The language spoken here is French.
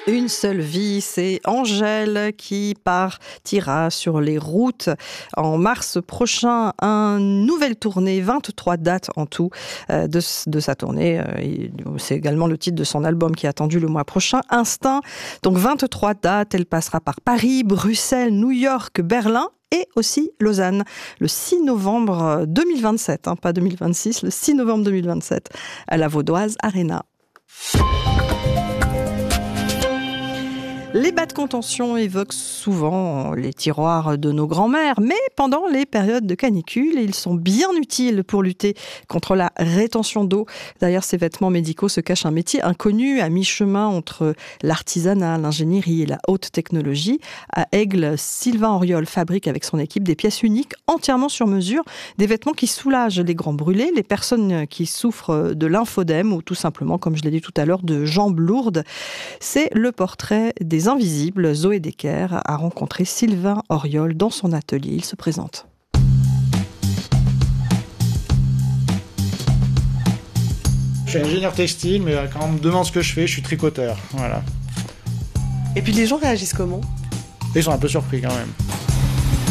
Une seule vie, c'est Angèle qui partira sur les routes en mars prochain. Une nouvelle tournée, 23 dates en tout de sa tournée. C'est également le titre de son album qui est attendu le mois prochain, Instinct. Donc 23 dates, elle passera par Paris, Bruxelles, New York, Berlin et aussi Lausanne, le 6 novembre 2027, pas 2026, le 6 novembre 2027, à la Vaudoise Arena. Les bas de contention évoquent souvent les tiroirs de nos grands-mères, mais pendant les périodes de canicule, ils sont bien utiles pour lutter contre la rétention d'eau. Derrière ces vêtements médicaux se cache un métier inconnu à mi-chemin entre l'artisanat, l'ingénierie et la haute technologie. À Aigle, Sylvain Auriol fabrique avec son équipe des pièces uniques entièrement sur mesure, des vêtements qui soulagent les grands brûlés, les personnes qui souffrent de lymphodème ou tout simplement, comme je l'ai dit tout à l'heure, de jambes lourdes. C'est le portrait des Invisibles. Zoé Decker a rencontré Sylvain Auriol dans son atelier. Il se présente. Je suis ingénieur textile, mais quand on me demande ce que je fais, je suis tricoteur. Voilà. Et puis les gens réagissent comment ? Ils sont un peu surpris quand même.